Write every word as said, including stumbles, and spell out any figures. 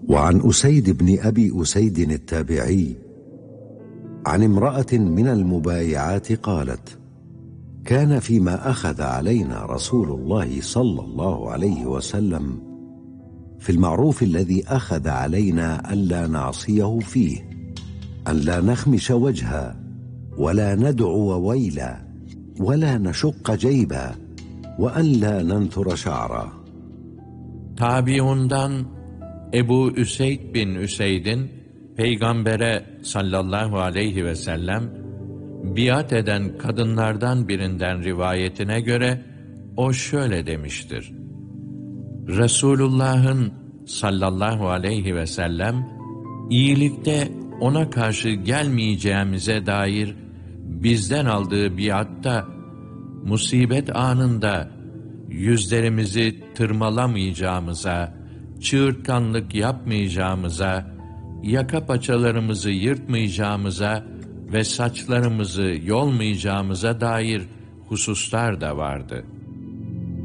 وعن أسيد بن أبي أسيد التابعي عن امرأة من المبايعات قالت: كان فيما أخذ علينا رسول الله صلى الله عليه وسلم في المعروف الذي أخذ علينا ألا نعصيه فيه أن لا نخمش وجها ولا ندعو ويلا ولا نشق جيبا وأن لا ننثر شعرا. Tabiundan Ebu Üseyd bin Üseyd'in Peygamber'e sallallahu aleyhi ve sellem biat eden kadınlardan birinden rivayetine göre o şöyle demiştir: Resulullah'ın sallallahu aleyhi ve sellem iyilikte ona karşı gelmeyeceğimize dair bizden aldığı biatta musibet anında yüzlerimizi tırmalamayacağımıza, çığırtkanlık yapmayacağımıza, yaka paçalarımızı yırtmayacağımıza ve saçlarımızı yolmayacağımıza dair hususlar da vardı.